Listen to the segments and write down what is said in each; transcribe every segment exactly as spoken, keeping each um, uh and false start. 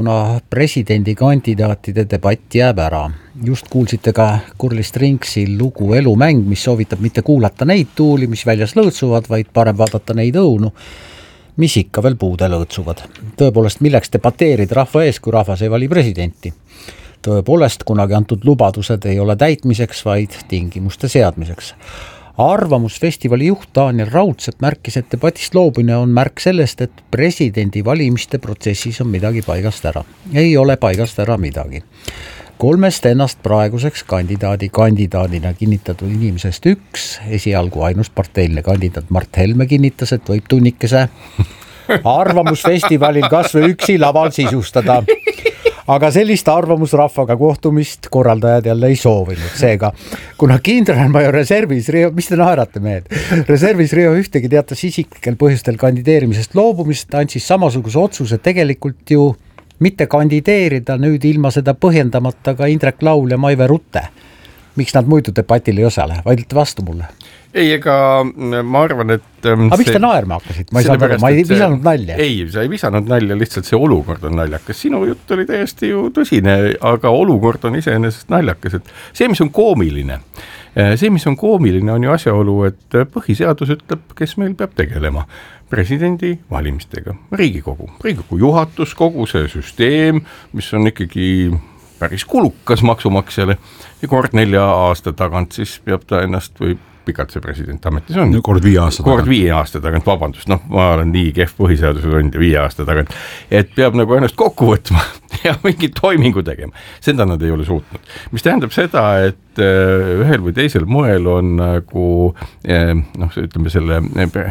kuna presidendikandidaatide debatt jääb ära. Just kuulsite ka Curly Stringsi lugu Elumäng, mis soovitab mitte kuulata neid tuuli, mis väljas lõõtsuvad, vaid parem vaadata neid õunu, mis ikka veel puude lõõtsuvad. Tõepoolest, milleks debateerida rahva ees, kui rahvas ei vali presidenti? Tõepoolest, kunagi antud lubadused ei ole täitmiseks, vaid tingimuste seadmiseks. Arvamusfestivali juht Daniel Raudsepp märkis, et debatist loobune on märk sellest, et presidendi valimiste protsessis on midagi paigast ära. Ei ole paigast ära midagi. Kolmest ennast praeguseks kandidaadi kandidaadina kinnitatud inimesest üks, esialgu ainus parteiline kandidaat Mart Helme kinnitas, et võib tunnikese arvamusfestivalil kas või üksi laval sisustada. Aga sellist arvamusrahvaga kohtumist korraldajad jälle ei soovinud. Seega, kuna kindralmajor reservis Rio, mis te naerate mehed? Reservis Rio ühtegi teatas isiklikel põhjustel kandideerimisest loobumist, andsis samasuguse otsuse tegelikult ju mitte kandideerida nüüd ilma seda põhjendamata ka Indrek Laul ja Maive Rutte. Miks nad muidu debatil ei osale? Vaidlete vastu mulle? Ei, ega ma arvan, et... Aga miks te naerma hakkasid? Ma ei, saanud, ma ei visanud nalja. Ei, sa ei visanud nalja, lihtsalt see olukord on naljakas. Sinu jutt oli täiesti ju tõsine, aga olukord on iseenesest naljakas. Et see, mis on koomiline, see, mis on koomiline, on ju asjaolu, et põhiseadus ütleb, kes meil peab tegelema. Presidendi valimistega. Riigikogu. Riigikogu juhatus, kogu see süsteem, mis on ikkagi päris kulukas maksumaksjale ja kord nelja aasta tagant siis peab ta ennast või pikalt see president ametis on. Kord viie aasta tagant. Kord viie aasta tagant, vabandust, noh, ma olen nii kehv põhiseaduse tund viie aasta tagant, et peab nagu ennast kokku võtma ja mingi toimingu tegema. Seda nad ei ole suutnud. Mis tähendab seda, et ühel või teisel moel on nagu, noh, ütleme selle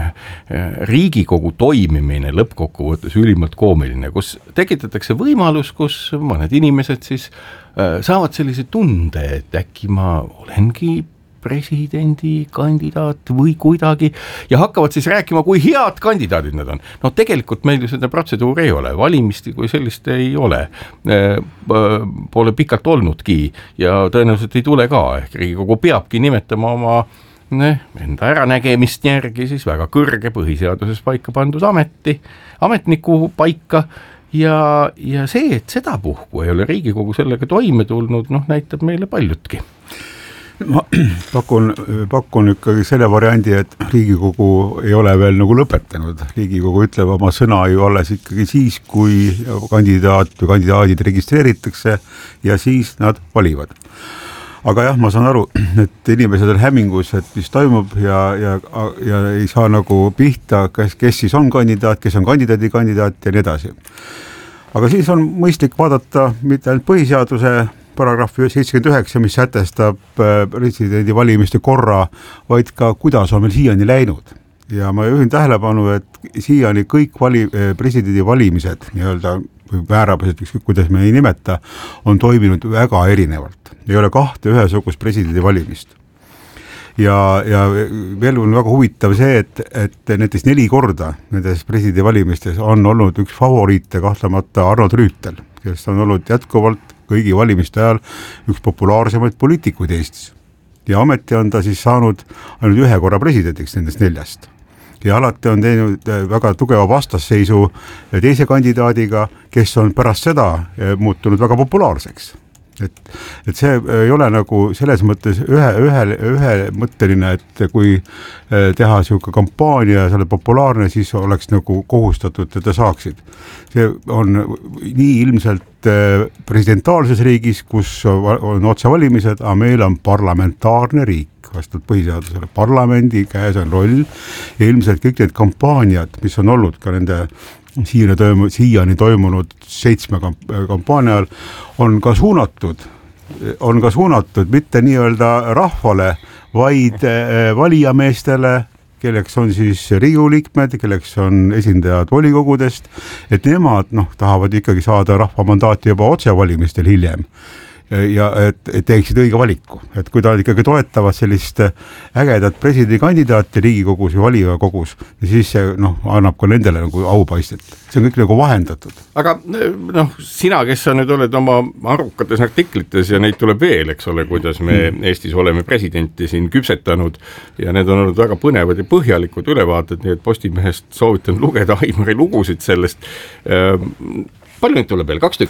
Riigikogu toimimine lõppkokkuvõttes ülimalt koomiline, kus tekitatakse võimalus, kus mõned inimesed siis saavad sellise tunde, et äkki ma olengi presidendi kandidaat või kuidagi ja hakkavad siis rääkima, kui head kandidaadid nad on. No tegelikult meil ju seda protseduuri ei ole, valimist kui sellist ei ole, pole pikalt olnudki ja tõenäoliselt ei tule ka, ehk Riigikogu peabki nimetama oma ne, enda äranägemist järgi siis väga kõrge põhiseaduses paika pandud ameti, ametniku paika ja, ja see, et seda puhku ei ole Riigikogu sellega toime tulnud, noh, näitab meile paljutki. Ma pakun, pakun ikkagi selle variandi, et Riigikogu ei ole veel nagu lõpetanud. Riigikogu ütleb oma sõna ju alles ikkagi siis, kui kandidaat või kandidaadid registreeritakse ja siis nad valivad. Aga jah, ma saan aru, et inimesed on hämmingus, et mis toimub ja, ja, ja ei saa nagu pihta, kes, kes siis on kandidaat, kes on kandidaadi kandidaat ja nii edasi. Aga siis on mõistlik vaadata mitte ainult põhiseaduse paragrahv seitsekümmend üheksa, mis sätestab presidendi valimiste korra, vaid ka kuidas on meil siiani läinud. Ja ma juhin tähelepanu, et siiani kõik vali, presidendi valimised, nii-öelda või määrabused, kuidas me ei nimeta, on toiminud väga erinevalt. Ei ole kahte ühesugust presidendi valimist. Ja, ja veel on väga huvitav see, et, et näiteks neli korda nendes presidendi valimistes on olnud üks favoriite kahtlemata Arnold Rüütel, kes on olnud jätkuvalt kõigi valimiste ajal üks populaarsemaid poliitikuid Eestis. Ja ameti on ta siis saanud ainult ühe korra presidendiks nendest neljast. Ja alati on teinud väga tugeva vastasseisu teise kandidaadiga, kes on pärast seda muutunud väga populaarseks. Et, et see ei ole nagu selles mõttes ühe, ühe, ühe mõtteline, et kui teha siuke kampaania ja see on populaarne, siis oleks nagu kohustatud, et ta saaksid. See on nii ilmselt presidentaalses riigis, kus on otsevalimised, aga meil on parlamentaarne riik, vastavalt põhiseadusele. Parlamendi käes on roll ja ilmselt kõik need kampaaniad, mis on olnud ka nende Siiani, toimu, siiani toimunud seitsme kampaania ajal, on ka suunatud, on ka suunatud mitte nii-öelda rahvale, vaid valijameestele, kelleks on siis Riigikogu liikmed, kelleks on esindajad volikogudest, et nemad noh, tahavad ikkagi saada rahva mandaati juba otsevalimistel hiljem. Ja et, et teeksid õige valiku, et kui ta ikkagi toetavad sellist ägedat presidendikandidaati Riigikogus ja valijakogus, siis see noh, annab ka nendele nagu aupaistet. See on kõik nagu vahendatud. Aga noh, sina, kes sa nüüd oled oma arukates artiklites ja neid tuleb veel, eks ole, kuidas me hmm. Eestis oleme presidenti siin küpsetanud ja need on olnud väga põnevad ja põhjalikud ülevaated, nii et Postimehest soovitan lugeda Aimari lugusid sellest. palju neid tuleb veel, kaks tükki?